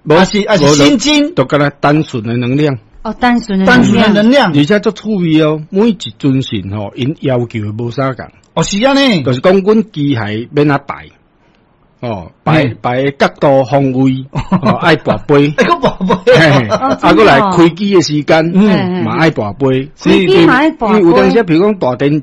还是心经， 都跟它单纯的能量。 哦，单纯的能量， 而且足趣味哦。每一尊神吼，因要求的无啥共。 哦，是安尼， 就是讲，阮机械免啊摆，摆角度方位，爱跋杯， 爱个跋杯， 过来开机的时间，嘛爱跋杯。 开机嘛爱跋杯。 因为有当时，比如讲大电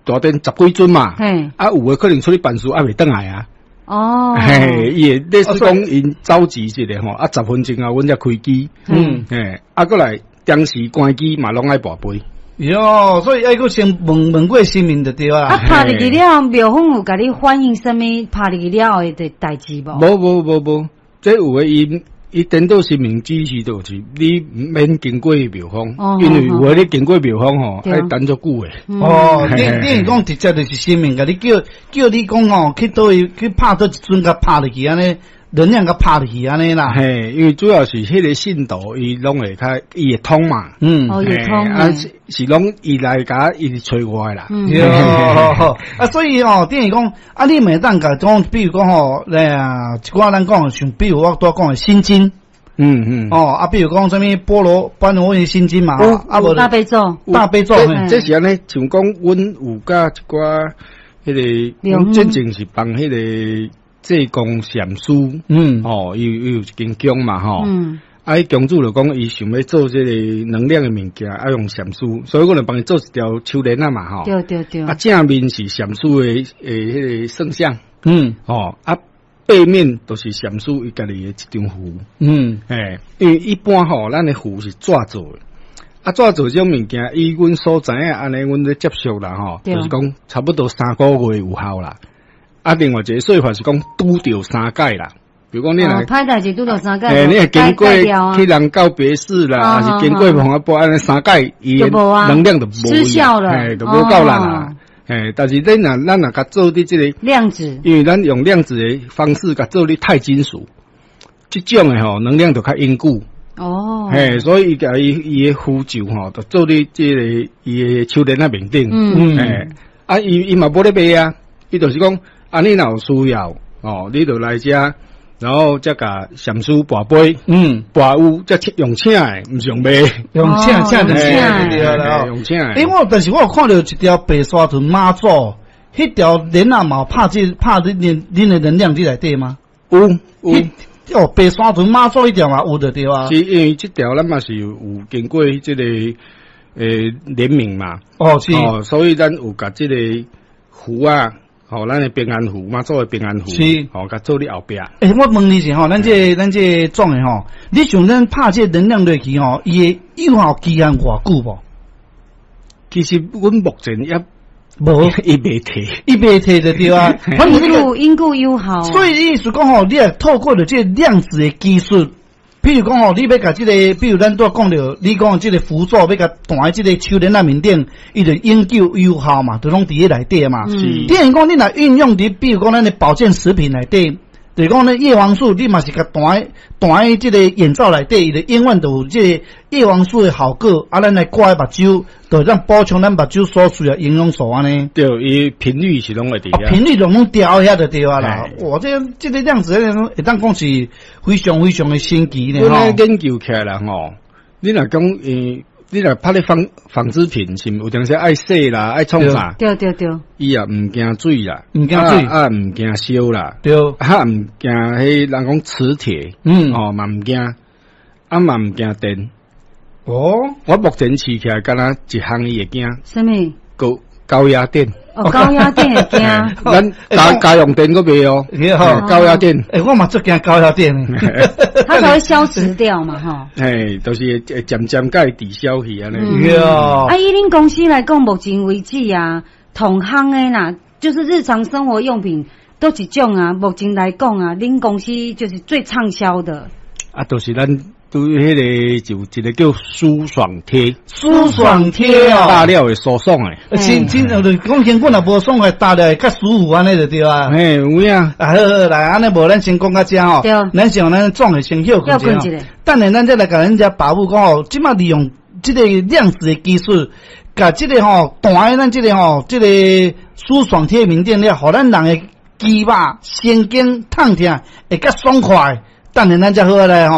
10几尊嘛，有诶可能出去办事，未转来啊。 哦， 伊会类似讲因着急一个吼，10分钟啊，阮才开机，过来当时关机嘛，拢爱跋杯。 哟，所以爱个先问过神明就对啊。 拍入去了，庙方有甲你反映什么？拍入去了后的代志无？ 无，这有诶伊颠倒神明指示就是你免经过庙方，因为有诶你经过庙方吼，爱等足久诶。 你讲直接就是神明甲你叫你讲吼，去倒去拍倒一尊甲拍入去安尼。能量个拍入去安尼啦， 因为主要是迄个信道，伊拢会较伊会通嘛， 会通， 是拢伊来甲伊催我啦， 所以等于讲，你每当甲讲，比如讲一寡咱讲像，比如我多讲的心经，比如讲什么般若的心经嘛， 无大悲咒， 这是安尼，像讲阮有甲一寡迄个真正是帮迄个。济公禅师，有一间宫嘛，迄宫主就讲，伊想要做这个能量的物件，要用禅师，所以我就帮伊做一条手链啊嘛， 对。 正面是禅师的迄个圣像，背面都是禅师伊家己的一张符，因为一般咱的符是纸做的，纸做这种物件，以阮所知影，安尼阮咧接触啦，就是讲差不多3个月有效啦。另外一个说法是讲拄着3界啦，比如讲你来歹代志拄着3界， 你系经过去人告别式啦，还是经过红阿波安尼3界，伊能量就失效了， 就无够力啦。但是咱若甲做啲即个量子， 因为咱用量子的方式甲做啲钛金属，即种的能量就较坚固。所以伊甲伊的符咒就做啲即个伊的手链啊面顶，伊嘛无咧卖啊，伊就是讲。你若有需要你就来遮，然后再甲禅师跋杯，跋有再用请诶，毋是用卖， 用请就对啦， 用请诶。 但是我有看到一条白沙屯妈祖，迄条链啊嘛拍恁的能量伫内底吗？有，白沙屯妈祖迄条嘛有的对啊。 是因为这条咱嘛是有经过这个联名嘛，所以咱有甲这个符啊。咱的平安符嘛，做的平安符，甲做你后壁。 我问你一下咱这种的你想咱拍这能量落去伊的有效期限偌久无？ 其实阮目前也无， 伊袂摕就对啊。 因故有效。 所以意思讲你也透过了这量子的技术。譬如讲你要甲这个，比如咱都讲到，你讲这个符咒要甲弹在这个手链面顶，伊就永久有效嘛，就拢伫咧内底嘛。等于讲你若运用伫，比如讲咱的保健食品内底，就是讲叶黄素，你嘛是甲弹在这个眼罩内底，伊就永远都有这个叶黄素的效果。咱来挂在目睭，就让补充咱目睭所需要营养素安尼。 对，伊频率是拢会伫频率拢调遐就对啊啦。哇，这个量子会当讲是非常非常的神奇呢。 我咧研究起来啦你若讲你若拍咧纺织品，是有当时爱洗啦，爱创啥？ 对。 伊也毋惊水啦， 毋惊水， 毋惊烧啦， 对， 毋惊迄人讲磁铁，嘛毋惊，嘛毋惊电。我目前试起来，敢若一项伊会惊。 什么？ 高压电。 高压电会惊。 咱家用电个袂高压电。 我嘛最惊高压电。 它才会消失掉嘛， 就是渐渐甲伊抵消去安尼。 以恁公司来讲，目前为止同行的啦，就是日常生活用品都一种目前来讲恁公司就是最畅销的。 就是咱对迄个就一个叫舒爽贴，大料会舒爽诶。 真就是讲根本也无爽诶，大料会较舒服安尼就对啊。 有影。 好，来安尼无咱先讲到这咱先咱装诶先休困一下。等下咱再来甲人家把握讲即马利用这个量子的技术，甲这个弹咱这个这个舒爽贴面顶了，互咱人诶肌肉神经痛痛会较爽快。等下咱再好来